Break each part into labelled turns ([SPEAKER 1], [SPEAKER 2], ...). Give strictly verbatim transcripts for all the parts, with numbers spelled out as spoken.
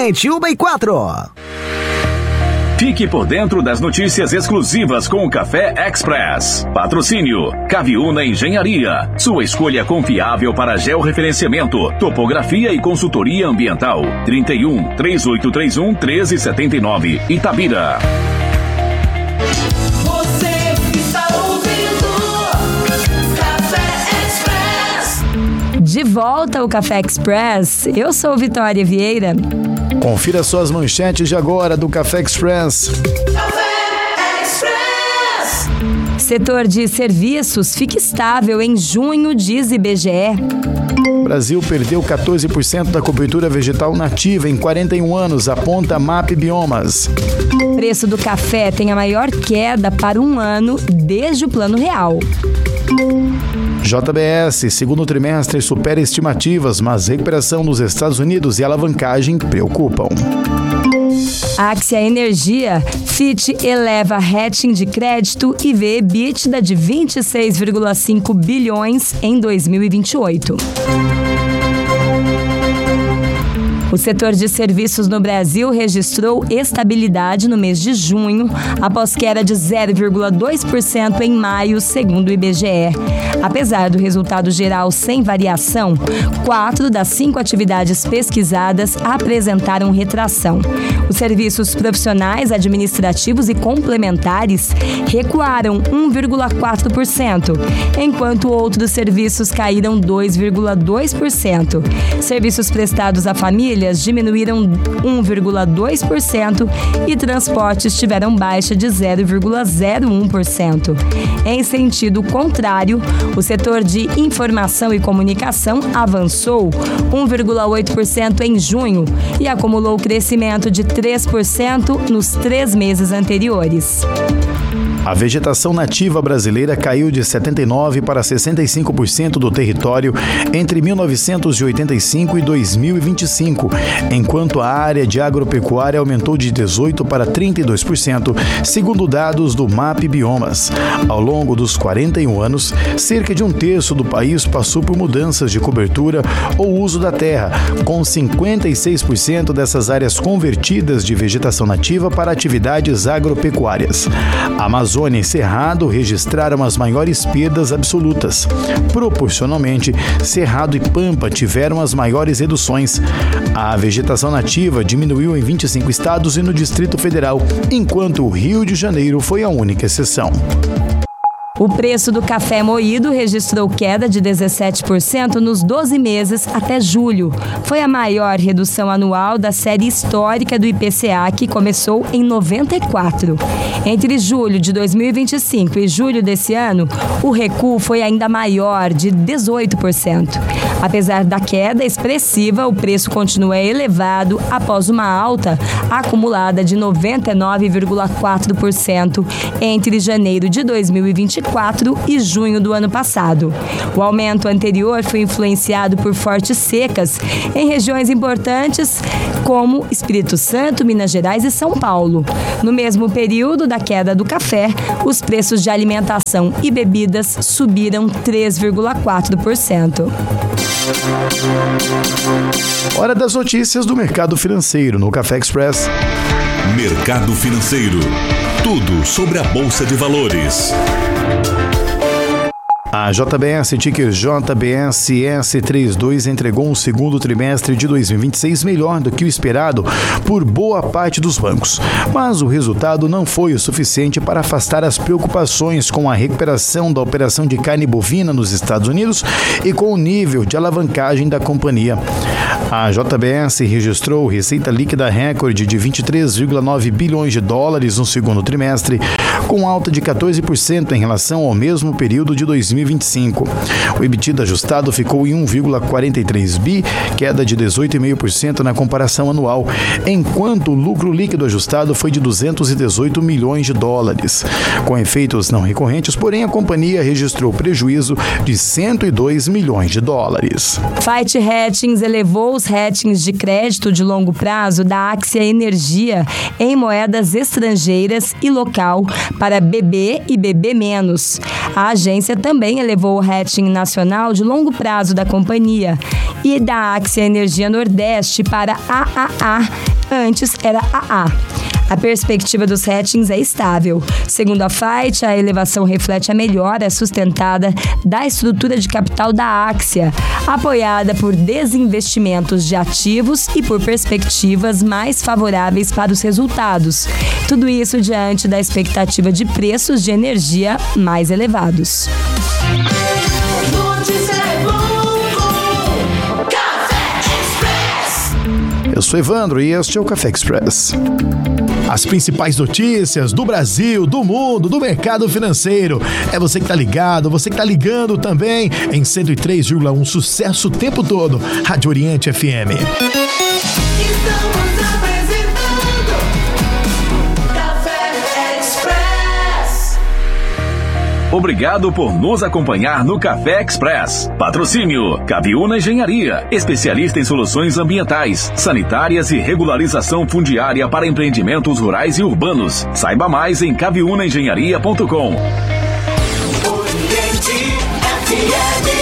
[SPEAKER 1] gente, uma e quatro.
[SPEAKER 2] Fique por dentro das notícias exclusivas com o Café Express. Patrocínio Caviúna Engenharia. Sua escolha confiável para georreferenciamento, topografia e consultoria ambiental. trinta e um, três oito três um, treze setenta e nove, Itabira.
[SPEAKER 3] Você está ouvindo Café Express.
[SPEAKER 4] De volta ao Café Express, eu sou Vitória Vieira.
[SPEAKER 5] Confira suas manchetes de agora do Café Express.
[SPEAKER 3] Café Express.
[SPEAKER 4] Setor de serviços fica estável em junho, diz I B G E.
[SPEAKER 5] O Brasil perdeu quatorze por cento da cobertura vegetal nativa em quarenta e um anos, aponta MapBiomas.
[SPEAKER 4] O preço do café tem a maior queda para um ano desde o Plano Real.
[SPEAKER 5] J B S, segundo trimestre, supera estimativas, mas recuperação nos Estados Unidos e alavancagem preocupam.
[SPEAKER 4] Axia Energia, Fitch eleva rating de crédito e vê EBITDA de vinte e seis vírgula cinco bilhões em dois mil e vinte e oito. O setor de serviços no Brasil registrou estabilidade no mês de junho, após queda de zero vírgula dois por cento em maio, segundo o I B G E. Apesar do resultado geral sem variação, quatro das cinco atividades pesquisadas apresentaram retração. Os serviços profissionais, administrativos e complementares recuaram um vírgula quatro por cento, enquanto outros serviços caíram dois vírgula dois por cento. Serviços prestados à família diminuíram um vírgula dois por cento e transportes tiveram baixa de zero vírgula zero um por cento. Em sentido contrário, o setor de informação e comunicação avançou um vírgula oito por cento em junho e acumulou crescimento de três por cento nos três meses anteriores.
[SPEAKER 5] A vegetação nativa brasileira caiu de setenta e nove por cento para sessenta e cinco por cento do território entre mil novecentos e oitenta e cinco e dois mil e vinte e cinco, enquanto a área de agropecuária aumentou de dezoito por cento para trinta e dois por cento, segundo dados do MapBiomas. Ao longo dos quarenta e um anos, cerca de um terço do país passou por mudanças de cobertura ou uso da terra, com cinquenta e seis por cento dessas áreas convertidas de vegetação nativa para atividades agropecuárias. A Amazônia e Cerrado registraram as maiores perdas absolutas. Proporcionalmente, Cerrado e Pampa tiveram as maiores reduções. A vegetação nativa diminuiu em vinte e cinco estados e no Distrito Federal, enquanto o Rio de Janeiro foi a única exceção.
[SPEAKER 4] O preço do café moído registrou queda de dezessete por cento nos doze meses até julho. Foi a maior redução anual da série histórica do I P C A, que começou em noventa e quatro. Entre julho de dois mil e vinte e cinco e julho desse ano, o recuo foi ainda maior, de dezoito por cento. Apesar da queda expressiva, o preço continua elevado após uma alta acumulada de noventa e nove vírgula quatro por cento entre janeiro de dois mil e vinte e quatro e junho do ano passado. O aumento anterior foi influenciado por fortes secas em regiões importantes como Espírito Santo, Minas Gerais e São Paulo. No mesmo período da queda do café, os preços de alimentação e bebidas subiram três vírgula quatro por cento.
[SPEAKER 5] Hora das notícias do mercado financeiro no Café Express.
[SPEAKER 6] Mercado financeiro. Tudo sobre a Bolsa de Valores.
[SPEAKER 5] A J B S, ticker J B S S trinta e dois, entregou um segundo trimestre de dois mil e vinte e seis melhor do que o esperado por boa parte dos bancos. Mas o resultado não foi o suficiente para afastar as preocupações com a recuperação da operação de carne bovina nos Estados Unidos e com o nível de alavancagem da companhia. A J B S registrou receita líquida recorde de vinte e três vírgula nove bilhões de dólares no segundo trimestre, com alta de quatorze por cento em relação ao mesmo período de dois mil e vinte e cinco. O EBITDA ajustado ficou em um vírgula quarenta e três bi, queda de dezoito vírgula cinco por cento na comparação anual, enquanto o lucro líquido ajustado foi de duzentos e dezoito milhões de dólares. Com efeitos não recorrentes, porém, a companhia registrou prejuízo de cento e dois milhões de dólares.
[SPEAKER 4] Fitch Ratings elevou os ratings de crédito de longo prazo da Axia Energia em moedas estrangeiras e local para B B e B B menos. A agência também elevou o rating nacional de longo prazo da companhia e da Axia Energia Nordeste para A A A Antes era A A. A perspectiva dos hatchings é estável. Segundo a Fight, a elevação reflete a melhora sustentada da estrutura de capital da Axia, apoiada por desinvestimentos de ativos e por perspectivas mais favoráveis para os resultados. Tudo isso diante da expectativa de preços de energia mais elevados.
[SPEAKER 5] Eu sou Evandro e este é o Café Express. As principais notícias do Brasil, do mundo, do mercado financeiro. É você que tá ligado, você que tá ligando também em cento e três vírgula um, sucesso o tempo todo. Rádio Oriente F M.
[SPEAKER 3] Estamos apresentando Café Express.
[SPEAKER 2] Obrigado por nos acompanhar no Café Express. Patrocínio Caviúna Engenharia, especialista em soluções ambientais, sanitárias e regularização fundiária para empreendimentos rurais e urbanos. Saiba mais em caviúna engenharia ponto com.
[SPEAKER 3] Oriente F M.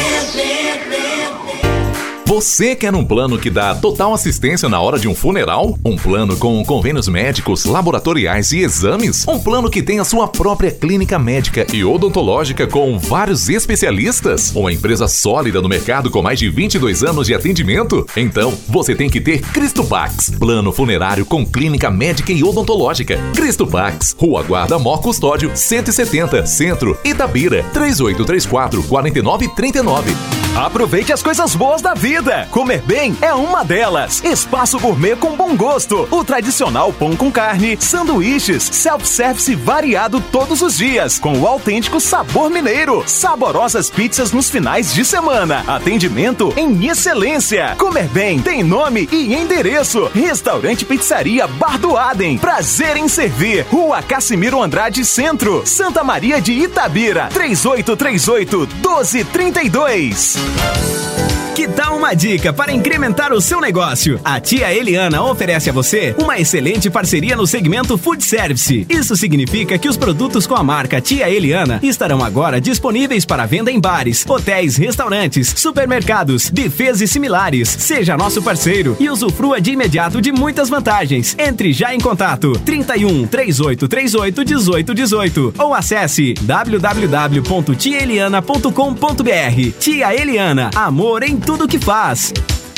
[SPEAKER 6] Você quer um plano que dá total assistência na hora de um funeral? Um plano com convênios médicos, laboratoriais e exames? Um plano que tem a sua própria clínica médica e odontológica com vários especialistas? Uma empresa sólida no mercado com mais de vinte e dois anos de atendimento? Então, você tem que ter Cristopax, plano funerário com clínica médica e odontológica. Cristopax, Rua Guarda Mor Custódio, cento e setenta, Centro, Itabira, três oito três quatro, quatro nove três nove.
[SPEAKER 1] Aproveite as coisas boas da vida. Comer bem é uma delas. Espaço Gourmet com bom gosto. O tradicional pão com carne, sanduíches, self-service variado todos os dias, com o autêntico sabor mineiro. Saborosas pizzas nos finais de semana. Atendimento em excelência. Comer bem tem nome e endereço. Restaurante Pizzaria Bar do Adem. Prazer em servir. Rua Cassimiro Andrade Centro, Santa Maria de Itabira. três oito três oito, um dois três dois.
[SPEAKER 7] Que tal uma dica para incrementar o seu negócio? A Tia Eliana oferece a você uma excelente parceria no segmento Food Service. Isso significa que os produtos com a marca Tia Eliana estarão agora disponíveis para venda em bares, hotéis, restaurantes, supermercados, buffets e similares. Seja nosso parceiro e usufrua de imediato de muitas vantagens. Entre já em contato trinta e um, três oito três oito, dezoito dezoito ou acesse w w w ponto tia eliana ponto com ponto b r. Tia Eliana, amor em tudo que faz.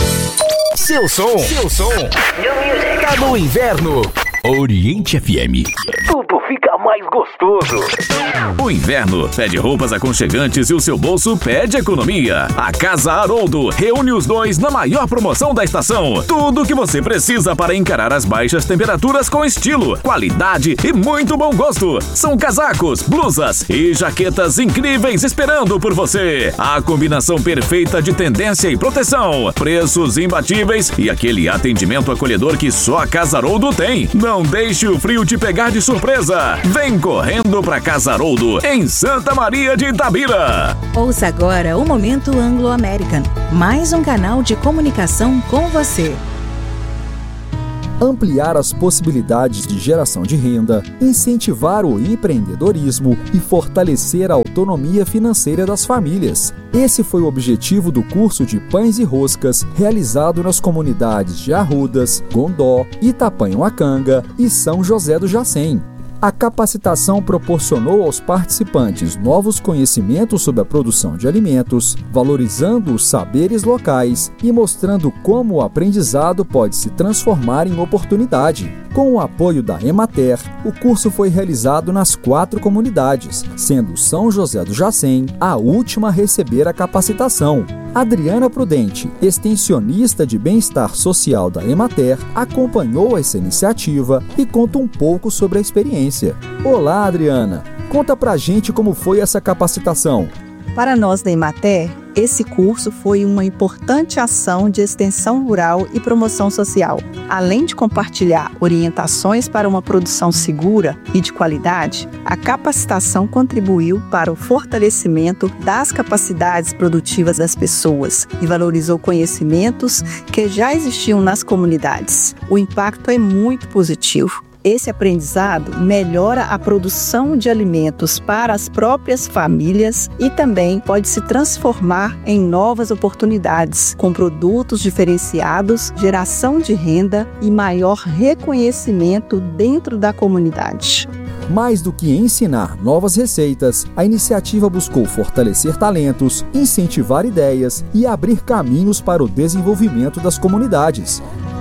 [SPEAKER 1] Seu som, seu som. Tá no inverno.
[SPEAKER 6] Oriente F M.
[SPEAKER 1] Tudo fica mais gostoso.
[SPEAKER 2] O inverno pede roupas aconchegantes e o seu bolso pede economia. A Casa Haroldo reúne os dois na maior promoção da estação. Tudo o que você precisa para encarar as baixas temperaturas com estilo, qualidade e muito bom gosto. São casacos, blusas e jaquetas incríveis esperando por você. A combinação perfeita de tendência e proteção, preços imbatíveis e aquele atendimento acolhedor que só a Casa Haroldo tem. Não deixe o frio te pegar de surpresa. Vem correndo pra Casa Haroldo, em Santa Maria de Itabira.
[SPEAKER 8] Ouça agora o Momento Anglo-American, mais um canal de comunicação com você.
[SPEAKER 9] Ampliar as possibilidades de geração de renda, incentivar o empreendedorismo e fortalecer a autonomia financeira das famílias. Esse foi o objetivo do curso de Pães e Roscas, realizado nas comunidades de Arrudas, Gondó, Itapanhuacanga e São José do Jacém. A capacitação proporcionou aos participantes novos conhecimentos sobre a produção de alimentos, valorizando os saberes locais e mostrando como o aprendizado pode se transformar em oportunidade. Com o apoio da Emater, o curso foi realizado nas quatro comunidades, sendo São José do Jacém a última a receber a capacitação. Adriana Prudente, extensionista de bem-estar social da Emater, acompanhou essa iniciativa e conta um pouco sobre a experiência. Olá, Adriana! Conta pra gente como foi essa capacitação.
[SPEAKER 10] Para nós da Emater, esse curso foi uma importante ação de extensão rural e promoção social. Além de compartilhar orientações para uma produção segura e de qualidade, a capacitação contribuiu para o fortalecimento das capacidades produtivas das pessoas e valorizou conhecimentos que já existiam nas comunidades. O impacto é muito positivo. Esse aprendizado melhora a produção de alimentos para as próprias famílias e também pode se transformar em novas oportunidades, com produtos diferenciados, geração de renda e maior reconhecimento dentro da comunidade.
[SPEAKER 9] Mais do que ensinar novas receitas, a iniciativa buscou fortalecer talentos, incentivar ideias e abrir caminhos para o desenvolvimento das comunidades.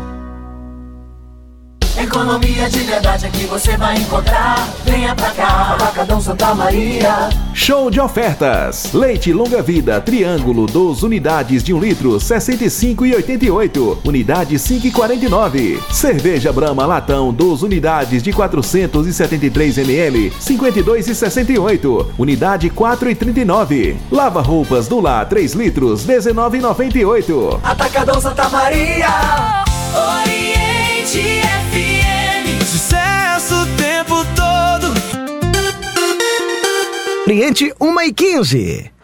[SPEAKER 3] Economia de verdade aqui você vai encontrar. Venha pra cá, Atacadão Santa Maria.
[SPEAKER 11] Show de ofertas. Leite longa vida Triângulo, doze unidades de um litro, sessenta e cinco reais e oitenta e oito centavos. Unidade cinco reais e quarenta e nove centavos. Cerveja Brahma Latão, doze unidades de quatrocentos e setenta e três mililitros, cinquenta e dois reais e sessenta e oito centavos. Unidade quatro reais e trinta e nove centavos. Lava roupas do Lar, três litros, dezenove reais e noventa e oito centavos.
[SPEAKER 3] Atacadão Santa Maria. Oriente F M.
[SPEAKER 7] Sucesso o tempo todo.
[SPEAKER 12] Oriente uma e quinze.